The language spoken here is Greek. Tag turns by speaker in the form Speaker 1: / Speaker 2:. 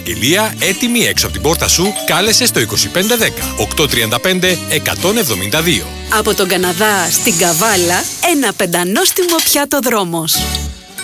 Speaker 1: Παραγγελία έτοιμη έξω από την πόρτα σου, κάλεσε στο 2510 835 172.
Speaker 2: Από τον Καναδά στην Καβάλα, ένα πεντανόστιμο πιάτο δρόμος.